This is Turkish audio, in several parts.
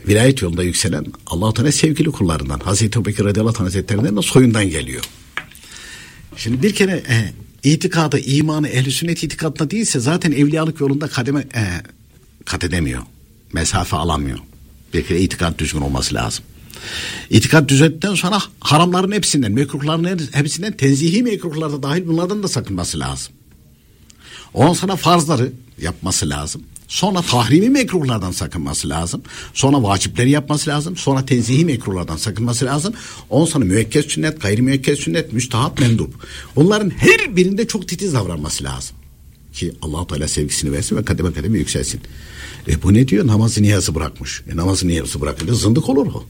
vilayet yolunda yükselen Allah-u Teala sevgili kullarından, Hazreti Ebubekir radıyallahu anh hazretlerinden de soyundan geliyor. Şimdi bir kere itikadı, imanı ehl-i sünnet itikadına değilse zaten evliyalık yolunda kat edemiyor. Mesafe alamıyor. Bir kere itikad düzgün olması lazım. İtikad düzelttikten sonra haramların hepsinden, mekruhların hepsinden, tenzihi mekruhlarda dahil bunlardan da sakınması lazım. Ondan sonra farzları yapması lazım. Sonra tahrimi mekruhlardan sakınması lazım. Sonra vacipleri yapması lazım. Sonra tenzihi mekruhlardan sakınması lazım. Ondan sonra müekked sünnet, gayri müekked sünnet, müstahap, mendup. Bunların her birinde çok titiz davranması lazım. Ki Allah-u Teala sevgisini versin ve kademe kademe yükselsin. Bu ne diyor? Namazı niyazı bırakmış. Namazı niyazı bırakınca zındık olur o.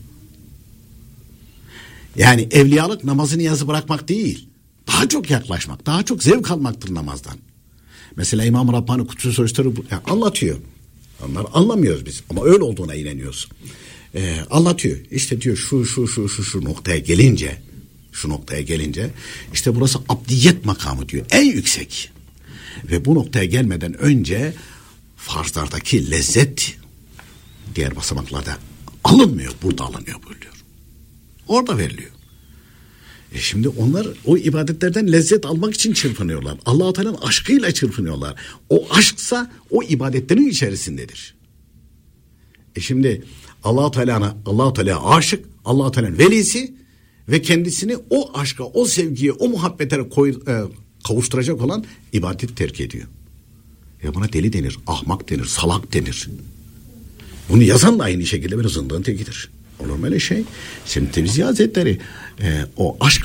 Yani evliyalık namazı niyazı bırakmak değil. Daha çok yaklaşmak, daha çok zevk almaktır namazdan. Mesela İmam-ı Rabbani Kutsu Sözleri anlatıyor. Onları anlamıyoruz biz ama öyle olduğuna inanıyoruz. Anlatıyor. İşte diyor şu noktaya gelince işte burası abdiyet makamı diyor. En yüksek. Ve bu noktaya gelmeden önce farzlardaki lezzet diğer basamaklarda alınmıyor. Burada alınıyor buyuruyor. Orada veriliyor. Şimdi onlar o ibadetlerden lezzet almak için çırpınıyorlar. Allah-u Teala'nın aşkıyla çırpınıyorlar. O aşksa o ibadetlerin içerisindedir. Şimdi Allah-u Teala aşık, Allah-u Teala'nın velisi ve kendisini o aşka, o sevgiye, o muhabbetlere kavuşturacak olan ibadet terk ediyor. Buna deli denir, ahmak denir, salak denir. Bunu yazan da aynı şekilde böyle zındığın tekidir. Olur mu öyle şey? Şimdi Tirmizi Hazretleri o aşk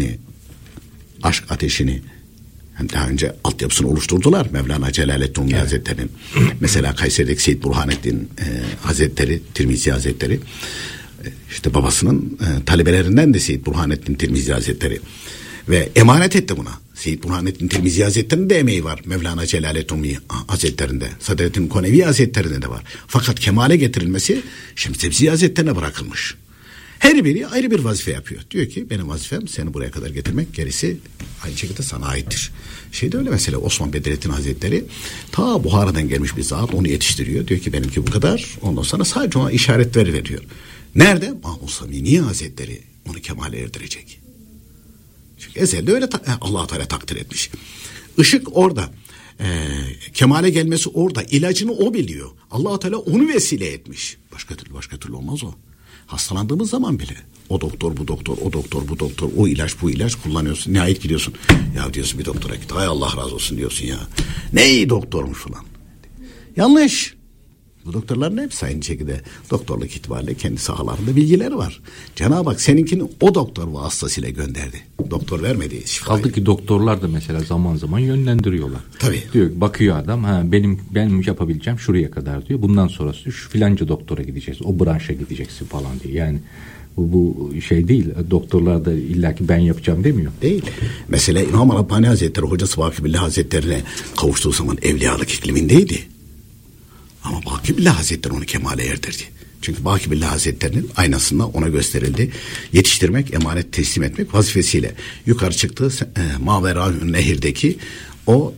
ateşini daha önce altyapısını oluşturdular. Mevlana Celaleddin evet. Hazretleri'nin. Mesela Kayseri'deki Seyyid Burhanettin Hazretleri, Tirmizi Hazretleri işte babasının talebelerinden de Seyyid Burhanettin Tirmizi Hazretleri ve emanet etti buna. Seyyid Burhanettin Tirmizi Hazretleri'nin de emeği var. Mevlana Celaleddin Hazretleri'nde, Sadreddin Konevi Hazretleri'nde de var. Fakat kemale getirilmesi Şems-i Hazretleri'ne bırakılmış. Her biri ayrı bir vazife yapıyor. Diyor ki benim vazifem seni buraya kadar getirmek, gerisi aynı şekilde sana aittir. Şeyde öyle mesela Osman Bedrettin Hazretleri ta Buhara'dan gelmiş bir zat, onu yetiştiriyor. Diyor ki benimki bu kadar. Ondan sonra sadece ona işaretleri veriyor. Nerede? Mahmud Samimi Hazretleri onu kemale erdirecek. Çünkü ezelde öyle Allah-u Teala takdir etmiş. Işık orada. Kemale gelmesi orada. İlacını o biliyor. Allah-u Teala onu vesile etmiş. Başka türlü olmaz o. Hastalandığımız zaman bile o doktor bu doktor, o doktor bu doktor, o ilaç bu ilaç kullanıyorsun. Nihayet gidiyorsun. Ya diyorsun bir doktora git. Hay Allah razı olsun diyorsun ya. Ne iyi doktormuş falan. Yanlış. Bu doktorların hepsi aynı şekilde doktorluk itibariyle kendi sahalarında bilgileri var. Cenab-ı Hak seninkini o doktor vasıtasıyla gönderdi. Doktor vermedi şifayı. Kaldı ki doktorlar da mesela zaman zaman yönlendiriyorlar. Tabii. Diyor bakıyor adam benim yapabileceğim şuraya kadar diyor. Bundan sonrası şu filanca doktora gideceğiz. O branşa gideceksin falan diye. Yani bu şey değil. Doktorlar da illaki ben yapacağım demiyor. Değil. Mesela İmam-ı Rabbani Hazretleri hocası Vakibillah Hazretleri'ne kavuştuğu zaman evliyalık iklimindeydi. Ama Vakibillah Hazretleri onu kemale erdirdi. Çünkü Vakibillah Hazretleri'nin aynasında ona gösterildi. Yetiştirmek, emanet teslim etmek vazifesiyle yukarı çıktı. Mavera Nehir'deki o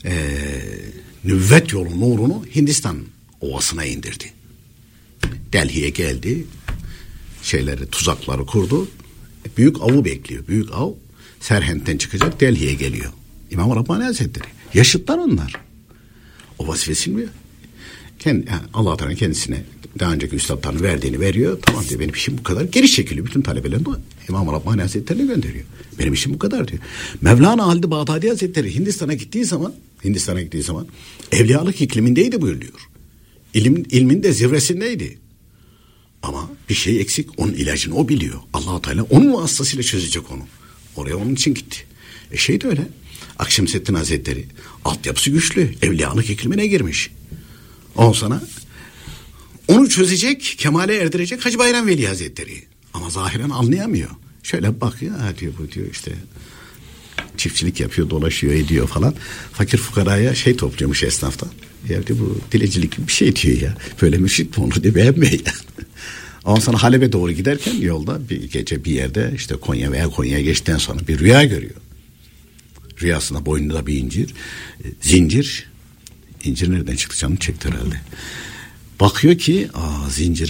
nüvvet yolu nurunu Hindistan ovasına indirdi. Delhi'ye geldi. Tuzakları kurdu. Büyük avı bekliyor. Büyük av Serhent'ten çıkacak, Delhi'ye geliyor. İmam-ı Rabbani Hazretleri. Yaşıtlar onlar. O vazifesini biliyor. Allah Teala kendisine daha önceki üstadlarını verdiğini veriyor. Tamam diyor, benim işim bu kadar. Geri çekiliyor. Bütün talebelerini İmam-ı Rabbani Hazretleri'ne gönderiyor. Benim işim bu kadar diyor. Mevlana Halid-i Bağdadi Hazretleri Hindistan'a gittiği zaman evliyalık iklimindeydi buyuruyor. İlmin de zirvesindeydi. Ama bir şey eksik. Onun ilacını o biliyor. Allah Teala onun vasıtasıyla çözecek onu. Oraya onun için gitti. De öyle. Akşemseddin Hazretleri altyapısı güçlü. Evliyalık iklimine girmiş. Ondan sonra onu çözecek, kemale erdirecek Hacı Bayram Veli Hazretleri. Ama zahiren anlayamıyor. Şöyle bakıyor, diyor bu diyor işte çiftçilik yapıyor, dolaşıyor, ediyor falan. Fakir fukaraya topluyormuş esnaftan. Ya diyor bu dilecilik bir şey diyor ya. Böyle müşrik mi olur diye beğenmiyor ya. Ondan sonra Halep'e doğru giderken yolda bir gece bir yerde işte Konya veya Konya'ya geçtikten sonra bir rüya görüyor. Rüyasında boynunda bir zincir. İncir nereden çıktı, canını çekti herhalde. Bakıyor ki zincir